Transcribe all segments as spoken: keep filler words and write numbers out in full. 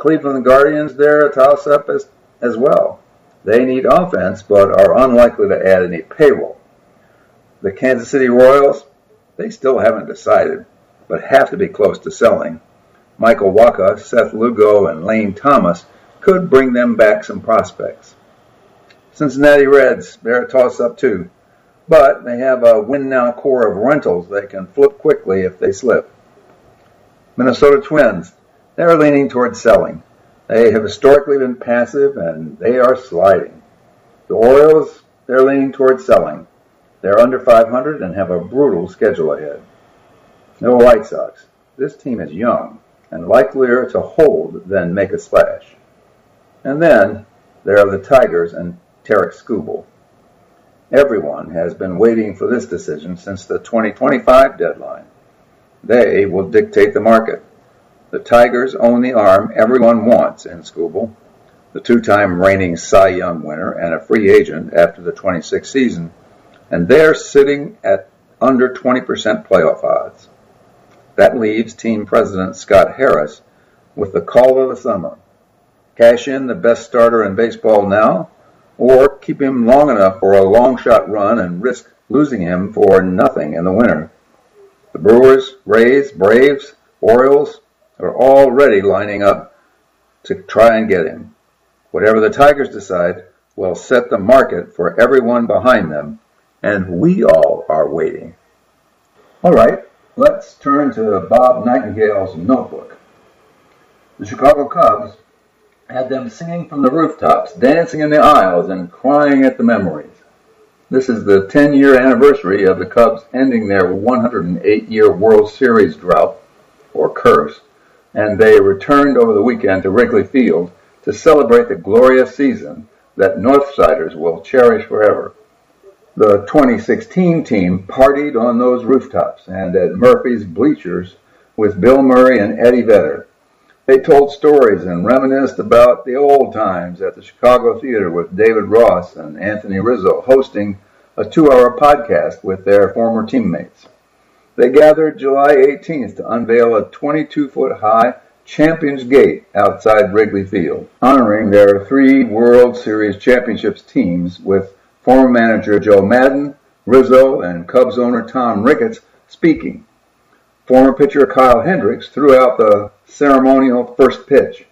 Cleveland Guardians, they're a toss-up as, as well. They need offense, but are unlikely to add any payroll. The Kansas City Royals, they still haven't decided, but have to be close to selling. Michael Wacha, Seth Lugo, and Lane Thomas could bring them back some prospects. Cincinnati Reds, they're a toss-up too, but they have a win-now core of rentals that can flip quickly if they slip. Minnesota Twins, they're leaning toward selling. They have historically been passive, and they are sliding. The Orioles, they're leaning toward selling. They're under five hundred and have a brutal schedule ahead. The White Sox, this team is young and likelier to hold than make a splash. And then there are the Tigers and Tarek Skubal. Everyone has been waiting for this decision since the twenty twenty-five deadline. They will dictate the market. The Tigers own the arm everyone wants in Skubal, the two-time reigning Cy Young winner and a free agent after the twenty-six season, and they're sitting at under twenty percent playoff odds. That leaves team president Scott Harris with the call of the summer. Cash in the best starter in baseball now, or keep him long enough for a long-shot run and risk losing him for nothing in the winter. The Brewers, Rays, Braves, Orioles are already lining up to try and get him. Whatever the Tigers decide will set the market for everyone behind them, and we all are waiting. All right, let's turn to Bob Nightingale's notebook. The Chicago Cubs had them singing from the rooftops, dancing in the aisles, and crying at the memories. This is the ten-year anniversary of the Cubs ending their one hundred eight year World Series drought, or curse, and they returned over the weekend to Wrigley Field to celebrate the glorious season that Northsiders will cherish forever. The twenty sixteen team partied on those rooftops and at Murphy's bleachers with Bill Murray and Eddie Vedder. They told stories and reminisced about the old times at the Chicago Theater with David Ross and Anthony Rizzo hosting a two-hour podcast with their former teammates. They gathered July eighteenth to unveil a twenty-two foot high Champions Gate outside Wrigley Field, honoring their three World Series championships teams with former manager Joe Madden, Rizzo, and Cubs owner Tom Ricketts speaking. Former pitcher Kyle Hendricks threw out the ceremonial first pitch.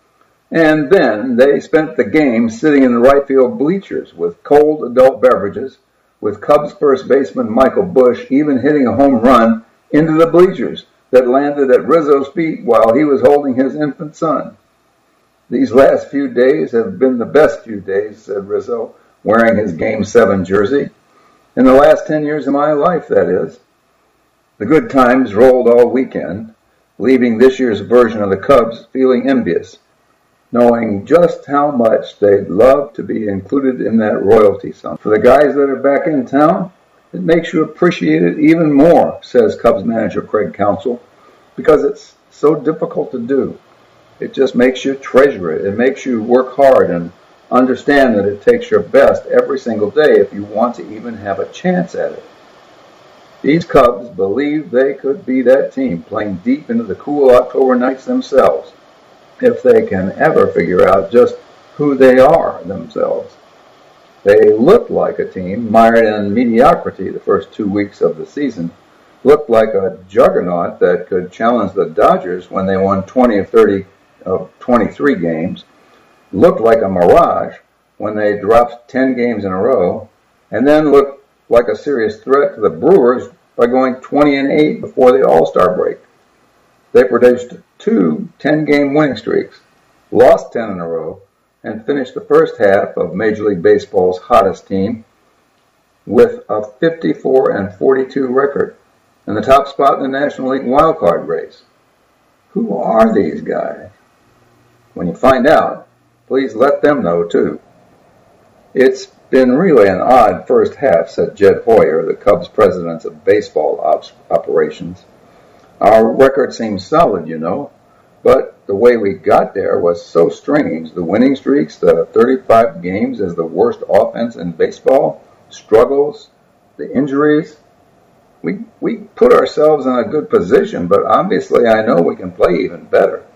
And then they spent the game sitting in the right field bleachers with cold adult beverages, with Cubs first baseman Michael Busch even hitting a home run into the bleachers that landed at Rizzo's feet while he was holding his infant son. These last few days have been the best few days, said Rizzo, wearing his Game seven jersey. In the last ten years of my life, that is. The good times rolled all weekend, leaving this year's version of the Cubs feeling envious, knowing just how much they'd love to be included in that royalty sum. For the guys that are back in town, it makes you appreciate it even more, says Cubs manager Craig Counsell, because it's so difficult to do. It just makes you treasure it. It makes you work hard and understand that it takes your best every single day if you want to even have a chance at it. These Cubs believe they could be that team playing deep into the cool October nights themselves, if they can ever figure out just who they are themselves. They looked like a team mired in mediocrity the first two weeks of the season, looked like a juggernaut that could challenge the Dodgers when they won twenty of thirty of twenty-three games, looked like a mirage when they dropped ten games in a row, and then looked like a serious threat to the Brewers by going twenty and eight before the All-Star break. They produced two ten-game winning streaks, lost ten in a row, and finished the first half of Major League Baseball's hottest team with a fifty-four and forty-two record and the top spot in the National League wildcard race. Who are these guys? When you find out, please let them know too. It's been really an odd first half, said Jed Hoyer, the Cubs president of baseball ops operations. Our record seems solid, you know, but the way we got there was so strange. The winning streaks, the thirty-five games as the worst offense in baseball, struggles, the injuries. We we put ourselves in a good position, but obviously I know we can play even better.